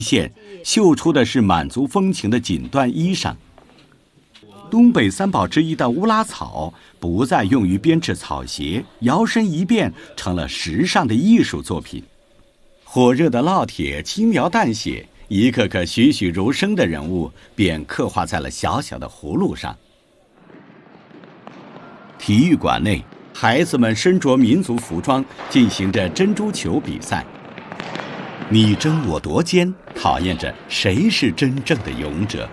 线绣出的是满族风情的锦缎衣裳。东北三宝之一的乌拉草不再用于编制草鞋，摇身一变成了时尚的艺术作品。火热的烙铁轻描淡写，一个个栩栩如生的人物便刻画在了小小的葫芦上。体育馆内，孩子们身着民族服装，进行着珍珠球比赛，你争我夺间，考验着谁是真正的勇者。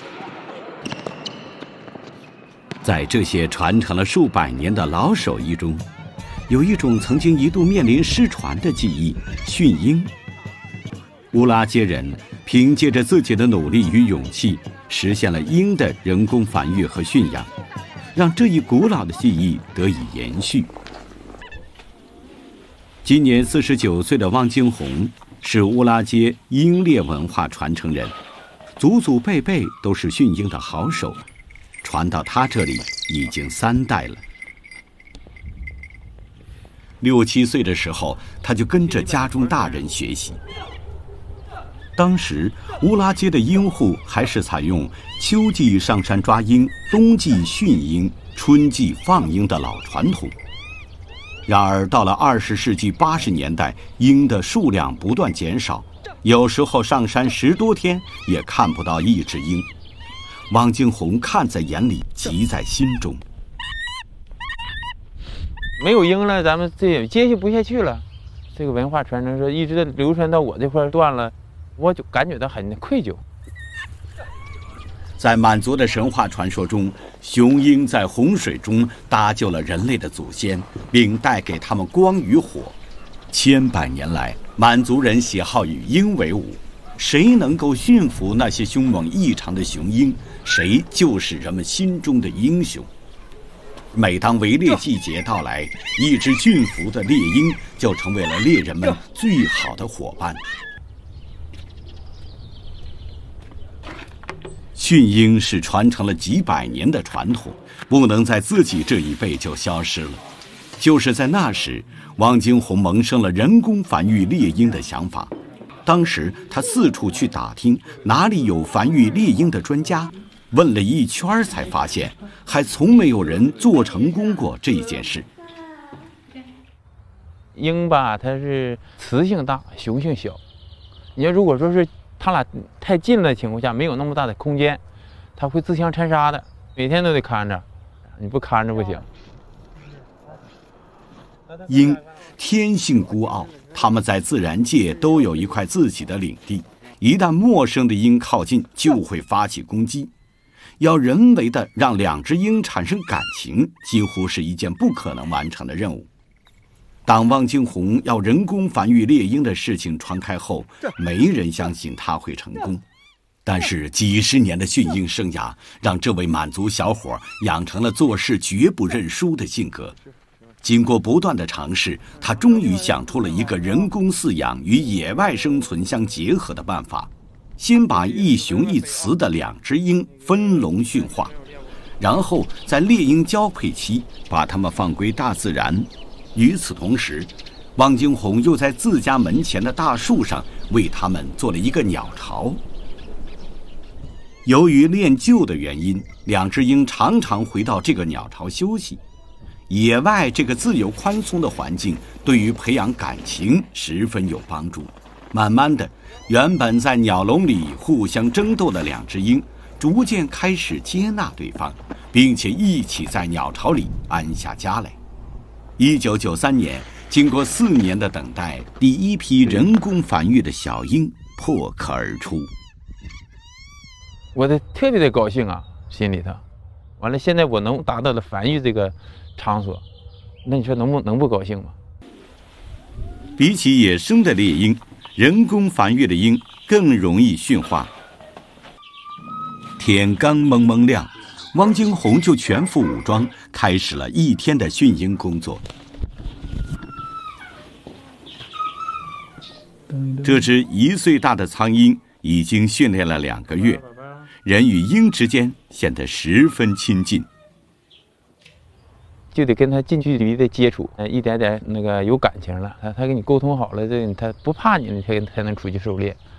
在这些传承了数百年的老手艺中，有一种曾经一度面临失传的技艺——驯鹰。乌拉街人凭借着自己的努力与勇气，实现了鹰的人工繁育和驯养，让这一古老的技艺得以延续。今年49岁的汪惊红是乌拉街鹰猎文化传承人，祖祖辈辈都是驯鹰的好手，传到他这里已经3代了。6、7岁的时候，他就跟着家中大人学习。当时乌拉街的鹰户还是采用秋季上山抓鹰，冬季驯鹰，春季放鹰的老传统。然而到了20世纪80年代，鹰的数量不断减少，有时候上山10多天也看不到一只鹰。汪惊红看在眼里，急在心中。 没有鹰了，咱们这也接续不下去了。这个文化传承说一直流传到我这块断了，我就感觉到很愧疚。 在满族的神话传说中，雄鹰在洪水中搭救了人类的祖先，并带给他们光与火。千百年来，满族人喜好与鹰为伍，谁能够驯服那些凶猛异常的雄鹰，谁就是人们心中的英雄。每当围猎季节到来，一只驯服的猎鹰就成为了猎人们最好的伙伴。驯鹰是传承了几百年的传统，不能在自己这一辈就消失了。就是在那时，汪惊红萌生了人工繁育猎鹰的想法。当时他四处去打听哪里有繁育猎鹰的专家，问了一圈才发现还从没有人做成功过这件事。 鹰吧，它是雌性大，雄性小。你要如果说是它俩太近的情况下，没有那么大的空间，它会自相残杀的。每天都得看着，你不看着不行。 鹰天性孤傲，它们在自然界都有一块自己的领地，一旦陌生的鹰靠近，就会发起攻击。要人为的让2只鹰产生感情，几乎是一件不可能完成的任务。当汪惊红要人工繁育猎鹰的事情传开后，没人相信他会成功。但是几十年的驯鹰生涯，让这位满族小伙养成了做事绝不认输的性格。经过不断的尝试，他终于想出了一个人工饲养与野外生存相结合的办法。先把一雄一雌的2只鹰分笼驯化，然后在猎鹰交配期把它们放归大自然。与此同时，汪惊红又在自家门前的大树上为它们做了一个鸟巢。由于练就的原因，2只鹰常常回到这个鸟巢休息。野外这个自由宽松的环境对于培养感情十分有帮助。慢慢的，原本在鸟笼里互相争斗的2只鹰逐渐开始接纳对方，并且一起在鸟巢里安下家来。1993年，经过4年的等待，第一批人工繁育的小鹰破壳而出。 我特别的高兴啊，心里头。完了，现在我能达到了繁育这个场所，那你说能不高兴吗？ 比起野生的猎鹰，人工繁育的鹰更容易驯化。天刚蒙蒙亮，汪惊红就全副武装，开始了一天的驯鹰工作。这只1岁大的苍鹰已经训练了2个月，人与鹰之间显得十分亲近。 就得跟他近距离的接触，一点点那个有感情了，他跟你沟通好了，他不怕你，你才能出去狩猎。